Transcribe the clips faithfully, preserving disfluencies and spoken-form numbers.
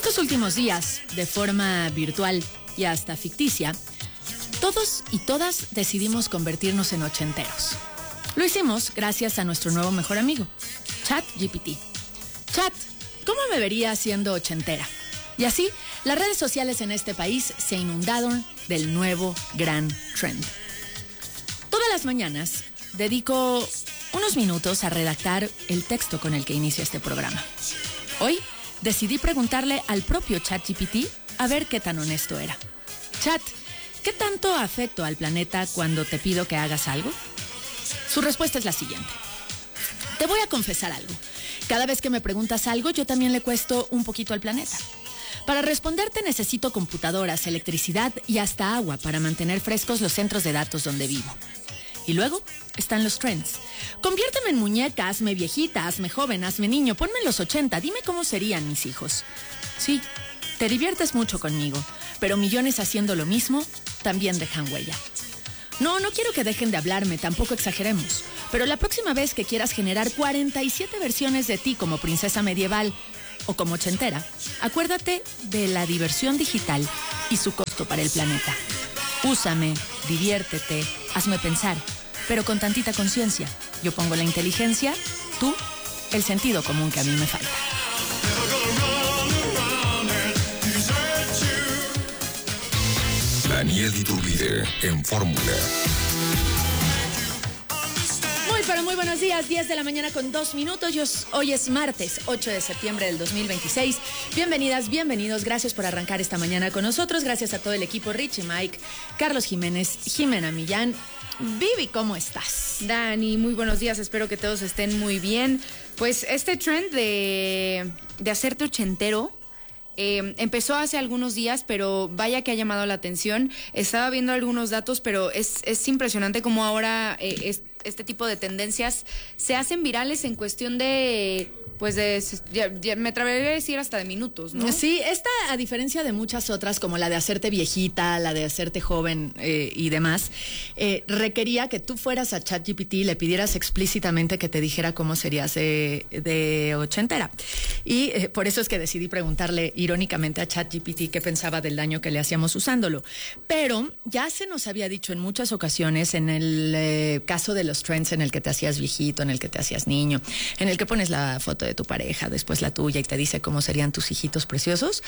Estos últimos días, de forma virtual y hasta ficticia, todos y todas decidimos convertirnos en ochenteros. Lo hicimos gracias a nuestro nuevo mejor amigo, ChatGPT. Chat, ¿cómo me vería siendo ochentera? Y así, las redes sociales en este país se inundaron del nuevo gran trend. Todas las mañanas dedico unos minutos a redactar el texto con el que inicia este programa. Hoy decidí preguntarle al propio ChatGPT a ver qué tan honesto era. Chat, ¿qué tanto afecto al planeta cuando te pido que hagas algo? Su respuesta es la siguiente. Te voy a confesar algo. Cada vez que me preguntas algo, yo también le cuesto un poquito al planeta. Para responderte necesito computadoras, electricidad y hasta agua para mantener frescos los centros de datos donde vivo. Y luego están los trends. Conviérteme en muñeca, hazme viejita, hazme joven, hazme niño, ponme en los ochenta, dime cómo serían mis hijos. Sí, te diviertes mucho conmigo, pero millones haciendo lo mismo también dejan huella. No, no quiero que dejen de hablarme, tampoco exageremos. Pero la próxima vez que quieras generar cuarenta y siete versiones de ti como princesa medieval o como ochentera, acuérdate de la diversión digital y su costo para el planeta. Úsame, diviértete, hazme pensar, pero con tantita conciencia. Yo pongo la inteligencia, tú, el sentido común que a mí me falta. Daniel Iturbide en Fórmula. Muy, pero muy buenos días, diez de la mañana con dos minutos. Yo, hoy es martes, ocho de septiembre del dos mil veintiséis. Bienvenidas, bienvenidos, gracias por arrancar esta mañana con nosotros. Gracias a todo el equipo, Richie, Mike, Carlos Jiménez, Jimena Millán. Vivi, ¿cómo estás? Dani, muy buenos días, espero que todos estén muy bien. Pues este trend de, de hacerte ochentero eh, empezó hace algunos días, pero vaya que ha llamado la atención. Estaba viendo algunos datos, pero es, es impresionante cómo ahora eh, es, este tipo de tendencias se hacen virales en cuestión de... Pues de, ya, ya me atrevería a decir hasta de minutos, ¿no? Sí, esta, a diferencia de muchas otras, como la de hacerte viejita, la de hacerte joven eh, y demás, eh, requería que tú fueras a ChatGPT y le pidieras explícitamente que te dijera cómo serías de, de ochentera. Y eh, por eso es que decidí preguntarle irónicamente a ChatGPT qué pensaba del daño que le hacíamos usándolo. Pero ya se nos había dicho en muchas ocasiones, en el eh, caso de los trends en el que te hacías viejito, en el que te hacías niño, en el que pones la foto de tu pareja, después la tuya y te dice cómo serían tus hijitos preciosos.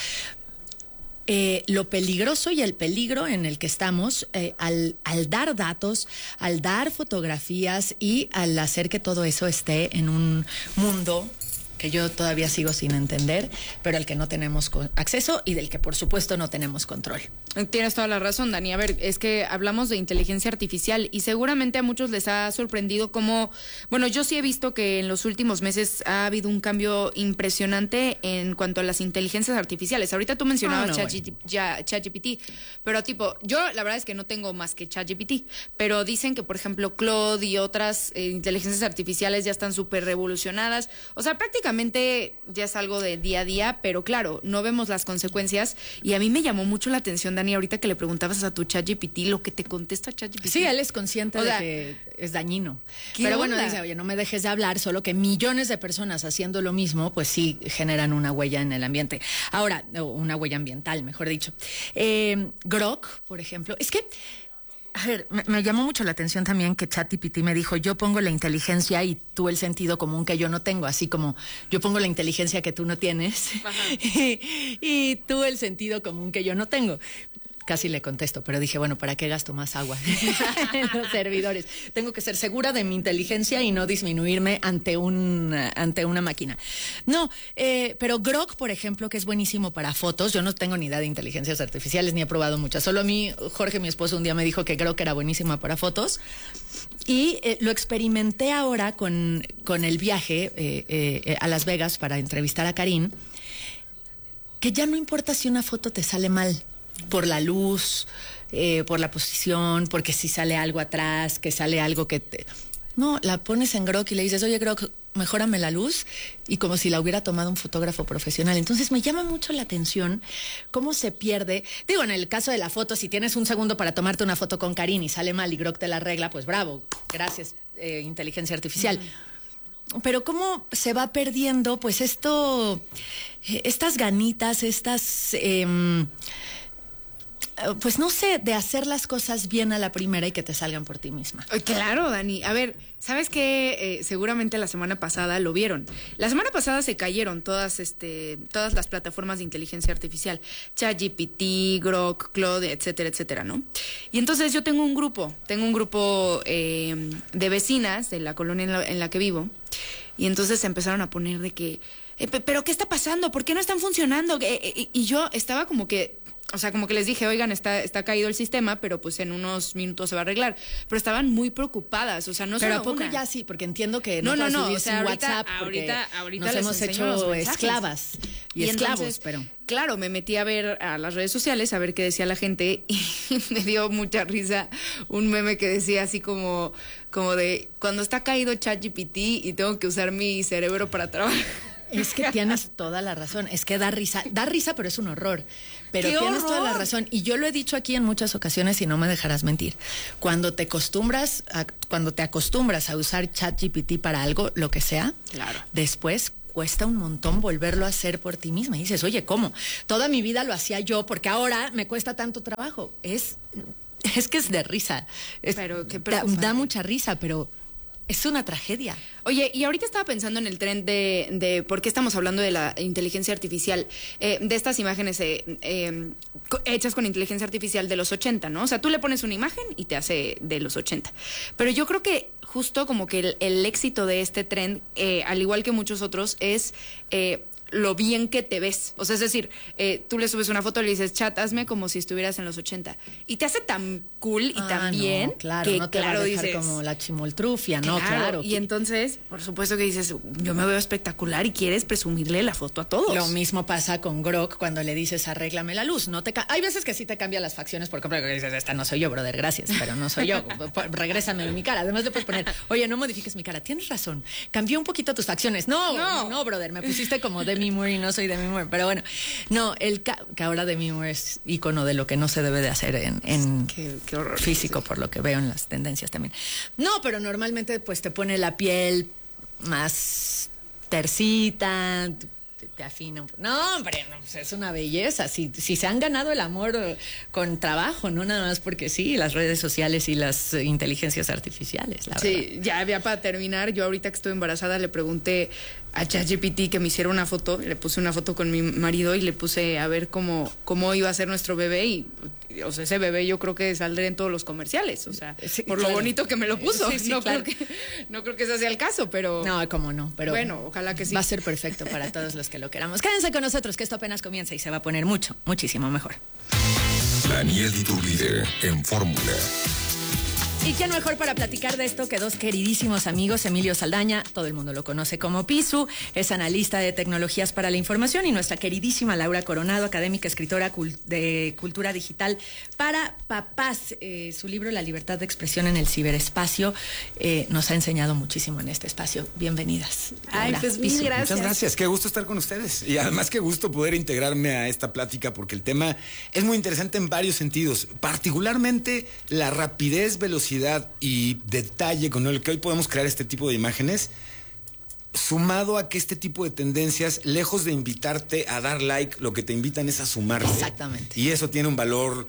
Eh, lo peligroso y el peligro en el que estamos eh, al, al dar datos, al dar fotografías y al hacer que todo eso esté en un mundo que yo todavía sigo sin entender, pero al que no tenemos acceso y del que por supuesto no tenemos control. Tienes toda la razón, Dani. A ver, es que hablamos de inteligencia artificial y seguramente a muchos les ha sorprendido cómo, bueno, yo sí he visto que en los últimos meses ha habido un cambio impresionante en cuanto a las inteligencias artificiales. Ahorita tú mencionabas oh, no, ChatGPT, bueno. ya, ChatGPT, pero tipo, yo la verdad es que no tengo más que ChatGPT, pero dicen que por ejemplo Claude y otras eh, inteligencias artificiales ya están súper revolucionadas. O sea, prácticamente ya es algo de día a día, pero claro, no vemos las consecuencias y a mí me llamó mucho la atención, Dani, ahorita que le preguntabas a tu ChatGPT lo que te contesta ChatGPT. Sí, él es consciente o de sea, que es dañino. Pero bueno, onda? dice, oye, no me dejes de hablar, solo que millones de personas haciendo lo mismo, pues sí generan una huella en el ambiente. Ahora, una huella ambiental, mejor dicho. Eh, Grok, por ejemplo, es que a ver, me, me llamó mucho la atención también que ChatGPT me dijo, yo pongo la inteligencia y tú el sentido común que yo no tengo, así como yo pongo la inteligencia que tú no tienes y, y tú el sentido común que yo no tengo. Casi le contesto, pero dije, bueno, ¿para qué gasto más agua en los servidores? Tengo que ser segura de mi inteligencia y no disminuirme ante un ante una máquina. No, eh, pero Grok, por ejemplo, que es buenísimo para fotos. Yo no tengo ni idea de inteligencias artificiales, ni he probado muchas. Solo a mí, Jorge, mi esposo, un día me dijo que Grok era buenísima para fotos. Y eh, lo experimenté ahora con, con el viaje eh, eh, a Las Vegas para entrevistar a Karin, que ya no importa si una foto te sale mal, por la luz, eh, por la posición, porque si sale algo atrás, que sale algo que te... No, la pones en Grok y le dices, oye Grok, mejórame la luz, y como si la hubiera tomado un fotógrafo profesional. Entonces me llama mucho la atención cómo se pierde. Digo, en el caso de la foto, si tienes un segundo para tomarte una foto con Karin y sale mal y Grok te la arregla, pues bravo, gracias, eh, inteligencia artificial. Mm. Pero cómo se va perdiendo, pues esto, estas ganitas, estas... Eh, pues no sé, de hacer las cosas bien a la primera y que te salgan por ti misma. Claro, Dani. A ver, ¿sabes qué? Eh, seguramente la semana pasada lo vieron. La semana pasada se cayeron todas, este, todas las plataformas de inteligencia artificial. ChatGPT, Grok, Claude, etcétera, etcétera, ¿no? Y entonces yo tengo un grupo, tengo un grupo eh, de vecinas de la colonia en la, en la que vivo. Y entonces se empezaron a poner de que, eh, ¿pero qué está pasando? ¿Por qué no están funcionando? Eh, eh, y yo estaba como que... O sea, como que les dije, oigan, está, está caído el sistema, pero pues en unos minutos se va a arreglar. Pero estaban muy preocupadas, o sea, no pero solo ¿a poco una. ya sí? Porque entiendo que no, no, no, no, no, no o sea, ahorita, WhatsApp ahorita, ahorita nos les hemos enseño los hecho mensajes. esclavas y, y esclavos, entonces, pero... Claro, me metí a ver a las redes sociales, a ver qué decía la gente y me dio mucha risa un meme que decía así como, como de, cuando está caído ChatGPT y tengo que usar mi cerebro para trabajar. Es que tienes toda la razón, es que da risa, da risa, pero es un horror. Pero ¡Qué tienes horror! toda la razón. Y yo lo he dicho aquí en muchas ocasiones y no me dejarás mentir. Cuando te acostumbras a, cuando te acostumbras a usar ChatGPT para algo, lo que sea, claro. Después cuesta un montón volverlo a hacer por ti misma. Y dices, oye, ¿cómo? Toda mi vida lo hacía yo porque ahora me cuesta tanto trabajo. Es, es que es de risa. Es, pero qué da, da mucha risa, pero... es una tragedia. Oye, y ahorita estaba pensando en el tren de, de por qué estamos hablando de la inteligencia artificial, eh, de estas imágenes eh, eh, hechas con inteligencia artificial de los ochenta, ¿no? O sea, tú le pones una imagen y te hace de los ochenta. Pero yo creo que justo como que el, el éxito de este tren, eh, al igual que muchos otros, es... Eh, lo bien que te ves. O sea, es decir, eh, tú le subes una foto y le dices, chat, hazme como si estuvieras en los ochenta. Y te hace tan cool y ah, tan bien no, claro, que no te claro, va a dejar dices, como la chimoltrufia, ¿no? Claro, Claro. Y entonces, por supuesto que dices, yo me veo espectacular y quieres presumirle la foto a todos. Lo mismo pasa con Grok cuando le dices, arréglame la luz. No te ca- Hay veces que sí te cambia las facciones por completo, que dices, esta no soy yo, brother, gracias, pero no soy yo. Regrésame mi cara. Además le puedes poner, oye, no modifiques mi cara. Tienes razón, cambió un poquito tus facciones. No, no, no, brother, me pusiste como Demi Moore y no soy Demi Moore. Pero bueno, no, el ca- que ahora Demi Moore es ícono de lo que no se debe de hacer en, en qué, qué horror, físico, sí. por lo que veo en las tendencias también. No, pero normalmente pues te pone la piel más tercita, te, te afina un poco. No, hombre, no, pues es una belleza. Si, si se han ganado el amor con trabajo, no nada más porque sí, las redes sociales y las eh, inteligencias artificiales, la Sí, verdad. ya, ya para terminar, yo ahorita que estoy embarazada le pregunté a ChatGPT que me hiciera una foto, le puse una foto con mi marido y le puse a ver cómo, cómo iba a ser nuestro bebé y, o sea, ese bebé yo creo que saldrá en todos los comerciales, o sea, sí, por claro. lo bonito que me lo puso. Sí, sí, no, claro. creo que, no creo que ese sea el caso, pero... No, cómo no, pero bueno, ojalá que sí. Va a ser perfecto para todos los que lo queramos. Quédense con nosotros que esto apenas comienza y se va a poner mucho, muchísimo mejor. Daniel Iturbide en Fórmula. ¿Y quién mejor para platicar de esto que dos queridísimos amigos? Emilio Saldaña, todo el mundo lo conoce como Pisu, es analista de tecnologías para la información, y nuestra queridísima Laura Coronado, académica, escritora cul- de cultura digital para papás. Eh, su libro La libertad de expresión en el ciberespacio eh, nos ha enseñado muchísimo en este espacio. Bienvenidas. Ay, Laura, pues mil Pisu. gracias. Muchas gracias, qué gusto estar con ustedes. Y además qué gusto poder integrarme a esta plática porque el tema es muy interesante en varios sentidos, particularmente la rapidez, velocidad y detalle con el que hoy podemos crear este tipo de imágenes, sumado a que este tipo de tendencias, lejos de invitarte a dar like, lo que te invitan es a sumarte. Exactamente. Y eso tiene un valor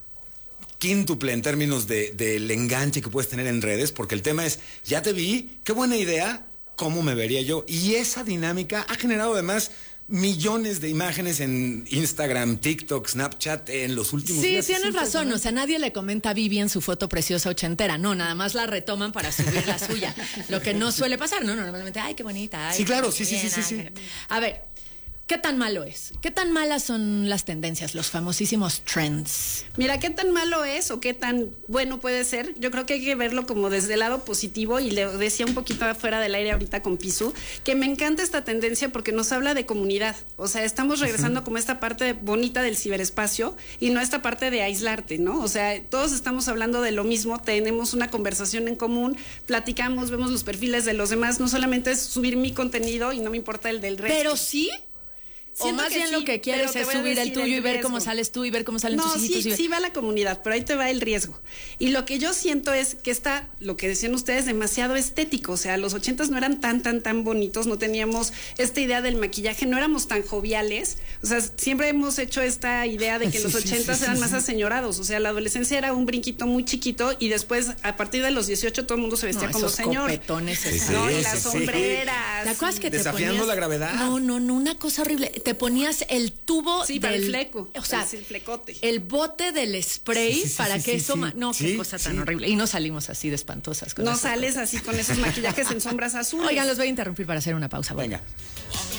quíntuple en términos de, del enganche que puedes tener en redes, porque el tema es, ya te vi, qué buena idea, ¿cómo me vería yo? Y esa dinámica ha generado además millones de imágenes en Instagram, TikTok, Snapchat en los últimos Sí, días. tienes Es razón, o sea, nadie le comenta a Vivi en su foto preciosa ochentera, no, nada más la retoman para subir la suya, lo que no suele pasar, ¿no? Normalmente, ay, qué bonita. Ay, Sí, claro, qué sí, sí, bien, sí, sí, ay, sí. A ver, ¿qué tan malo es? ¿Qué tan malas son las tendencias, los famosísimos trends? Mira, qué tan malo es o qué tan bueno puede ser. Yo creo que hay que verlo como desde el lado positivo, y le decía un poquito afuera del aire ahorita con Pisu, que me encanta esta tendencia porque nos habla de comunidad. O sea, estamos regresando uh-huh. como esta parte bonita del ciberespacio y no esta parte de aislarte, ¿no? O sea, todos estamos hablando de lo mismo, tenemos una conversación en común, platicamos, vemos los perfiles de los demás, no solamente es subir mi contenido y no me importa el del resto. Pero sí. O Siento más que bien sí, lo que quieres pero te es voy a subir el decir tuyo y ver riesgo. cómo sales tú y ver cómo salen No, tus hijitos. sí, y... sí va la comunidad, pero ahí te va el riesgo. Y lo que yo siento es que está, lo que decían ustedes, demasiado estético. O sea, los ochentas no eran tan, tan, tan bonitos, no teníamos esta idea del maquillaje, no éramos tan joviales. O sea, siempre hemos hecho esta idea de que Sí, los sí, ochentas sí, eran sí, más sí. aseñorados. O sea, la adolescencia era un brinquito muy chiquito y después, a partir de los dieciocho, todo el mundo se vestía No, como esos señor. copetones, Sí, esas- sí. No, y Sí, las sí, sí. sombreras. ¿Te acuerdas que te Desafiando ponías... la gravedad. No, no, no, una cosa horrible. Te ponías el tubo Sí, para del... el fleco. O sea, el flecote. el bote del spray Sí, sí, sí, para sí, que sí, eso... sí. ma- No, qué Sí, cosa tan sí. horrible. Y no salimos así de espantosas con No eso. sales así con esos maquillajes en sombras azules. Oigan, los voy a interrumpir para hacer una pausa. Venga.